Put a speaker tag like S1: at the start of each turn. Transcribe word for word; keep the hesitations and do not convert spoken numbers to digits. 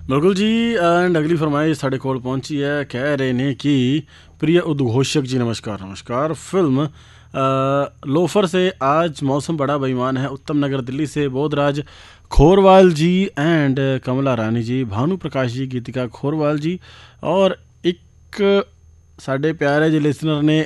S1: ਬਿਲਕੁਲ ਜੀ। ਐਂਡ ਅਗਲੀ फरमाइश ਸਾਡੇ ਕੋਲ ਪਹੁੰਚੀ ਹੈ। ਕਹਿ ਰਹੇ ਨੇ कि प्रिय उद्घोषक जी नमस्कार नमस्कार। फिल्म लोफर से आज मौसम बड़ा बेईमान है। उत्तम नगर दिल्ली से बोधराज खोरवाल जी एंड कमला रानी जी, भानु प्रकाश जी, गीतिका खोरवाल जी और एक साढ़े प्यारे जो लिसनर ने